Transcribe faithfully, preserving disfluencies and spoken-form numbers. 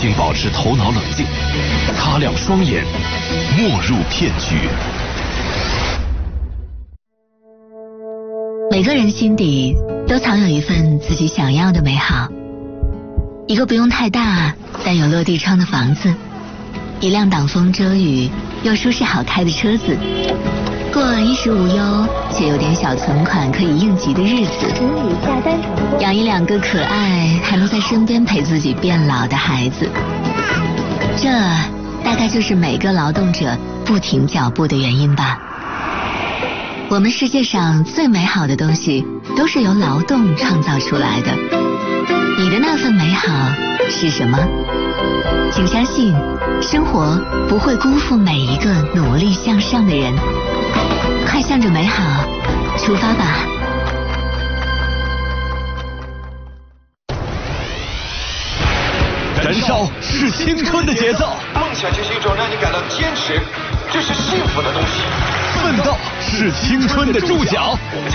竟保持头脑冷静，擦亮双眼，没入骗局。 每个人心底都藏有一份自己想要的美好，一个不用太大但有落地窗的房子，一辆挡风遮雨又舒适好开的车子，过衣食无忧且有点小存款可以应急的日子，养一两个可爱还能在身边陪自己变老的孩子，这大概就是每个劳动者不停脚步的原因吧。我们世界上最美好的东西都是由劳动创造出来的，你的那份美好是什么？请相信，生活不会辜负每一个努力向上的人。快向着美好出发吧！ 燃烧是青春的节奏， 梦想就是一种让你感到坚持，这是幸福的东西。 奋斗是青春的注脚。